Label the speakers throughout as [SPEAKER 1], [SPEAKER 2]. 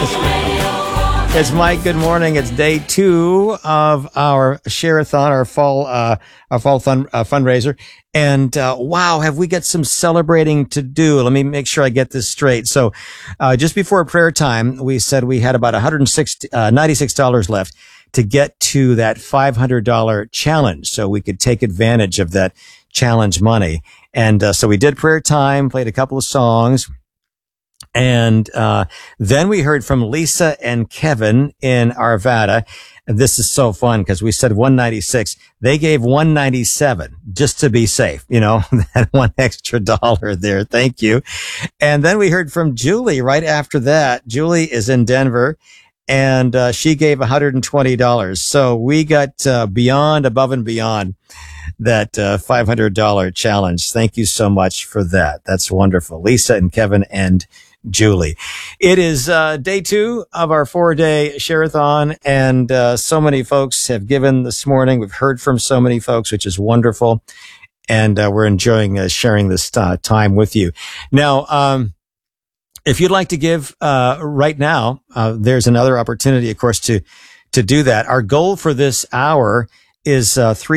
[SPEAKER 1] It's Mike. Good morning. It's day 2 of our Share-a-thon, our fall fundraiser. And, wow, have we got some celebrating to do? Let me make sure I get this straight. So, just before prayer time, we said we had about $96 left to get to that $500 challenge. So we could take advantage of that challenge money. And, so we did prayer time, played a couple of songs. And then we heard from Lisa and Kevin in Arvada. This is so fun because we said 196. They gave 197 just to be safe. You know, that one extra dollar there. Thank you. And then we heard from Julie right after that. Julie is in Denver and she gave $120. So we got above and beyond that $500 challenge. Thank you so much for that. That's wonderful. Lisa and Kevin and Julie. It is day 2 of our 4-day Share-a-thon, and so many folks have given this morning. We've heard from so many folks, which is wonderful, and we're enjoying sharing this time with you. Now, if you'd like to give right now, there's another opportunity, of course, to do that. Our goal for this hour is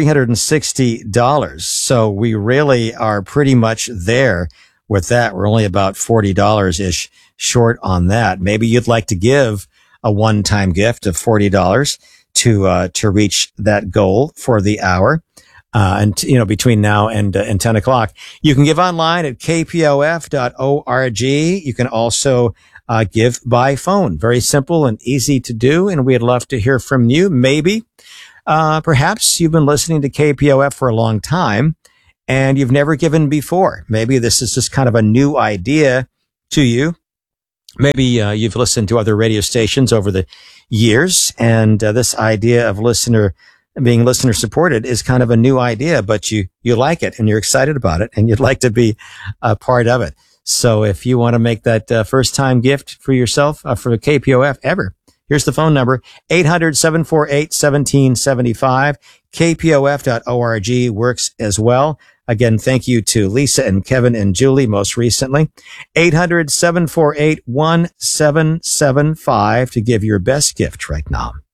[SPEAKER 1] $360. So we really are pretty much there with that. We're only about $40-ish short on that. Maybe you'd like to give a one-time gift of $40 to reach that goal for the hour. And, you know, between now and 10 o'clock, you can give online at kpof.org. You can also give by phone. Very simple and easy to do. And we'd love to hear from you. Maybe, perhaps you've been listening to KPOF for a long time and you've never given before. Maybe this is just kind of a new idea to you. Maybe you've listened to other radio stations over the years, and this idea of being listener supported is kind of a new idea, but you like it and you're excited about it and you'd like to be a part of it. So if you want to make that first time gift for yourself, for the KPOF ever, here's the phone number, 800-748-1775. KPOF.org works as well. Again, thank you to Lisa and Kevin and Julie most recently. 800-748-1775 to give your best gift right now.